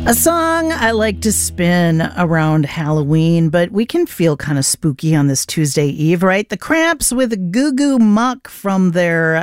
A song I like to spin around Halloween, but we can feel kind of spooky on this Tuesday Eve, right? The Cramps with Goo Goo Muck from their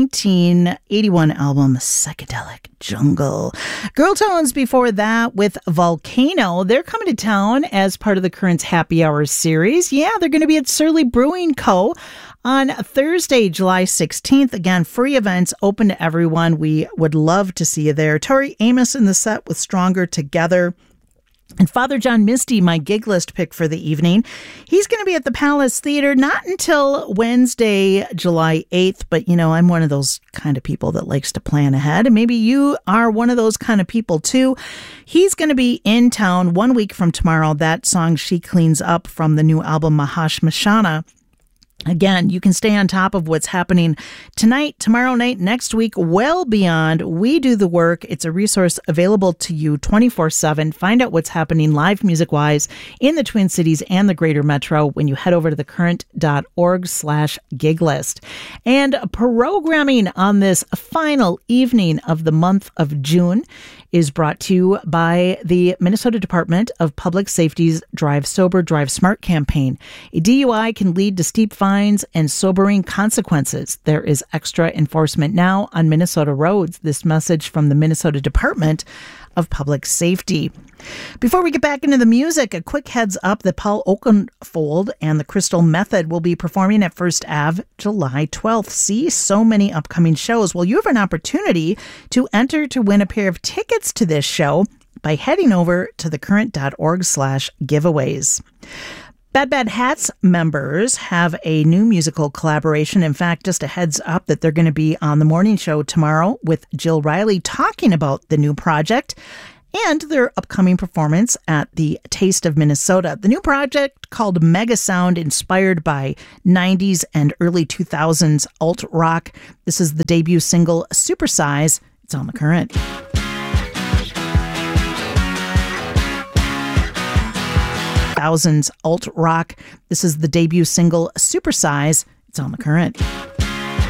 1981 album Psychedelic Jungle. Girl Tones before that with Volcano. They're coming to town as part of the Currents Happy Hour series. Yeah, they're going to be at Surly Brewing Co. on Thursday, July 16th. Again, free events open to everyone. We would love to see you there. Tori Amos in the set with Stronger Together. And Father John Misty, my gig list pick for the evening. He's going to be at the Palace Theater not until Wednesday, July 8th. But, you know, I'm one of those kind of people that likes to plan ahead. And maybe you are one of those kind of people, too. He's going to be in town 1 week from tomorrow. That song, She Cleans Up, from the new album Mahashmashana. Again, you can stay on top of what's happening tonight, tomorrow night, next week, well beyond We Do the Work. It's a resource available to you 24/7. Find out what's happening live music-wise in the Twin Cities and the greater metro when you head over to thecurrent.org/gig list. And programming on this final evening of the month of June is brought to you by the Minnesota Department of Public Safety's Drive Sober, Drive Smart campaign. A DUI can lead to steep fines and sobering consequences. There is extra enforcement now on Minnesota roads. This message from the Minnesota Department of Public Safety. Before we get back into the music, a quick heads up that Paul Oakenfold and the Crystal Method will be performing at First Ave July 12th. See, so many upcoming shows. Well, you have an opportunity to enter to win a pair of tickets to this show by heading over to thecurrent.org/giveaways. Bad Bad Hats members have a new musical collaboration. In fact, just a heads up that they're going to be on the morning show tomorrow with Jill Riley talking about the new project and their upcoming performance at the Taste of Minnesota. The new project called Mega Sound, inspired by 90s and early 2000s alt rock. This is the debut single, Supersize. It's on The Current. Thousands alt rock. This is the debut single, Supersize. It's on The Current.